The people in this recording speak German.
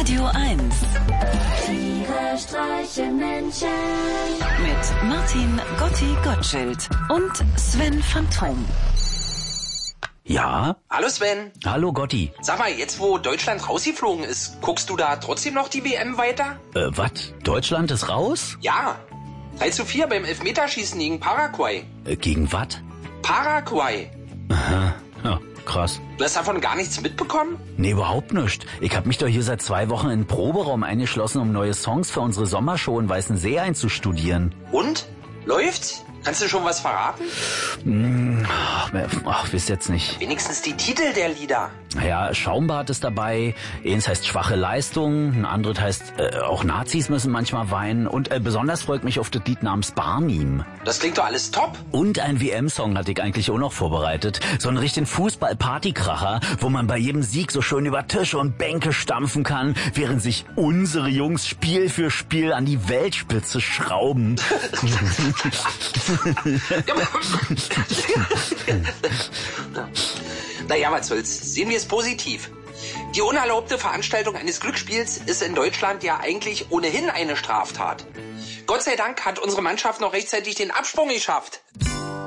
Radio 1. Tiere streichen Menschen. Mit Martin Gotti Gottschild und Sven Phantom. Ja? Hallo Sven. Hallo Gotti. Sag mal, jetzt wo Deutschland rausgeflogen ist, guckst du da trotzdem noch die WM weiter? Was? Deutschland ist raus? Ja. 3:4 beim Elfmeterschießen gegen Paraguay. Gegen was? Paraguay. Aha. Ja, krass. Du hast davon gar nichts mitbekommen? Nee, überhaupt nicht. Ich hab mich doch hier seit 2 Wochen in den Proberaum eingeschlossen, um neue Songs für unsere Sommershow in Weißensee einzustudieren. Und? Läuft's? Kannst du schon was verraten? Wisst jetzt nicht. Wenigstens die Titel der Lieder. Ja, Schaumbad ist dabei. Eins heißt Schwache Leistung, ein anderes heißt auch Nazis müssen manchmal weinen. Und besonders freut mich auf das Lied namens Barmim. Das klingt doch alles top. Und ein WM-Song hatte ich eigentlich auch noch vorbereitet. So einen richtigen Fußball-Partykracher, wo man bei jedem Sieg so schön über Tische und Bänke stampfen kann, während sich unsere Jungs Spiel für Spiel an die Weltspitze schrauben. Naja, was soll's. Sehen wir es positiv. Die unerlaubte Veranstaltung eines Glücksspiels ist in Deutschland ja eigentlich ohnehin eine Straftat. Gott sei Dank hat unsere Mannschaft noch rechtzeitig den Absprung geschafft.